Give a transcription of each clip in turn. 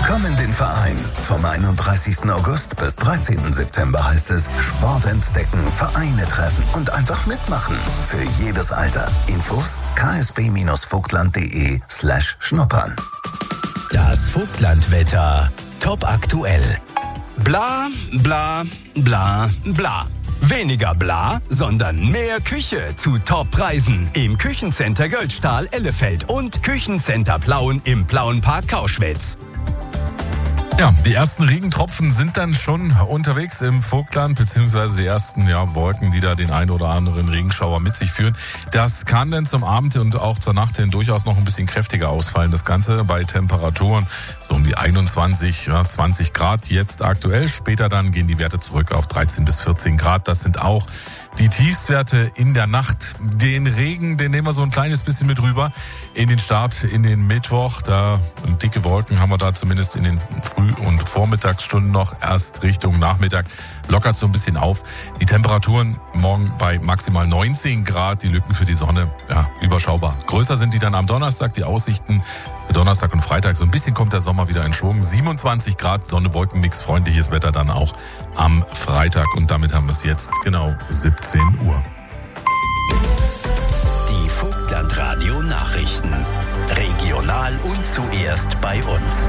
Komm in den Verein. Vom 31. August bis 13. September heißt es Sport entdecken, Vereine treffen und einfach mitmachen. Für jedes Alter. Infos ksb-vogtland.de/schnuppern. Das Vogtlandwetter. Top aktuell. Bla, bla, bla, bla. Weniger bla, sondern mehr Küche zu Top-Preisen im Küchencenter Göldstahl Ellefeld und Küchencenter Plauen im Plauenpark Kauschwitz. Ja, die ersten Regentropfen sind dann schon unterwegs im Vogtland, beziehungsweise die ersten Wolken, die da den einen oder anderen Regenschauer mit sich führen. Das kann dann zum Abend und auch zur Nacht hin durchaus noch ein bisschen kräftiger ausfallen. Das Ganze bei Temperaturen so um die 21, 20 Grad jetzt aktuell. Später dann gehen die Werte zurück auf 13 bis 14 Grad. Das sind auch die Tiefstwerte in der Nacht. Den Regen, den nehmen wir so ein kleines bisschen mit rüber in den Start, in den Mittwoch. Da dicke Wolken haben wir da zumindest in den Früh- und Vormittagsstunden noch. Erst Richtung Nachmittag lockert so ein bisschen auf. Die Temperaturen morgen bei maximal 19 Grad. Die Lücken für die Sonne, überschaubar. Größer sind die dann am Donnerstag. Die Aussichten für Donnerstag und Freitag. So ein bisschen kommt der Sommer wieder in Schwung. 27 Grad, Sonne, Wolken, Mix, freundliches Wetter dann auch am Freitag. Und damit haben wir es jetzt genau 17 Uhr. Die Vogtlandradio Nachrichten. Regional und zuerst bei uns.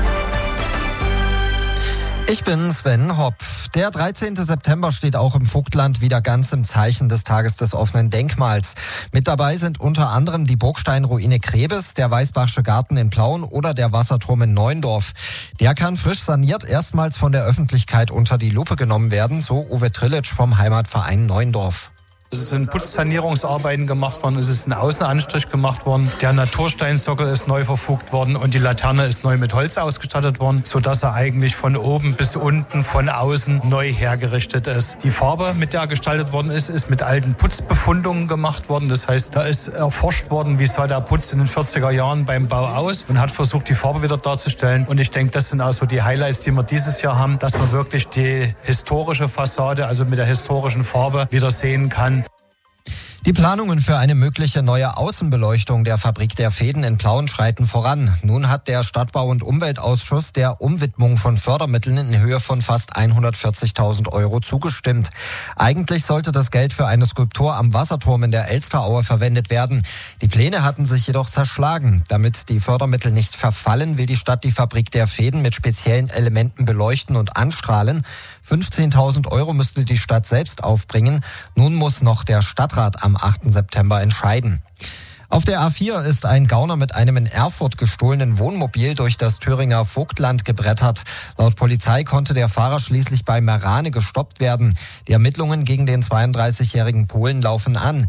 Ich bin Sven Hopf. Der 13. September steht auch im Vogtland wieder ganz im Zeichen des Tages des offenen Denkmals. Mit dabei sind unter anderem die Burgsteinruine Krebes, der Weißbachsche Garten in Plauen oder der Wasserturm in Neuendorf. Der kann frisch saniert erstmals von der Öffentlichkeit unter die Lupe genommen werden, so Uwe Trillitsch vom Heimatverein Neuendorf. Es sind Putzsanierungsarbeiten gemacht worden, es ist ein Außenanstrich gemacht worden, der Natursteinsockel ist neu verfugt worden und die Laterne ist neu mit Holz ausgestattet worden, sodass er eigentlich von oben bis unten, von außen neu hergerichtet ist. Die Farbe, mit der er gestaltet worden ist mit alten Putzbefundungen gemacht worden. Das heißt, da ist erforscht worden, wie sah der Putz in den 40er Jahren beim Bau aus und hat versucht, die Farbe wieder darzustellen. Und ich denke, das sind auch so die Highlights, die wir dieses Jahr haben, dass man wirklich die historische Fassade, also mit der historischen Farbe, wieder sehen kann. Die Planungen für eine mögliche neue Außenbeleuchtung der Fabrik der Fäden in Plauen schreiten voran. Nun hat der Stadtbau- und Umweltausschuss der Umwidmung von Fördermitteln in Höhe von fast 140.000 € zugestimmt. Eigentlich sollte das Geld für eine Skulptur am Wasserturm in der Elsteraue verwendet werden. Die Pläne hatten sich jedoch zerschlagen. Damit die Fördermittel nicht verfallen, will die Stadt die Fabrik der Fäden mit speziellen Elementen beleuchten und anstrahlen. 15.000 € müsste die Stadt selbst aufbringen. Nun muss noch der Stadtrat am 8. September entscheiden. Auf der A4 ist ein Gauner mit einem in Erfurt gestohlenen Wohnmobil durch das Thüringer Vogtland gebrettert. Laut Polizei konnte der Fahrer schließlich bei Merane gestoppt werden. Die Ermittlungen gegen den 32-jährigen Polen laufen an.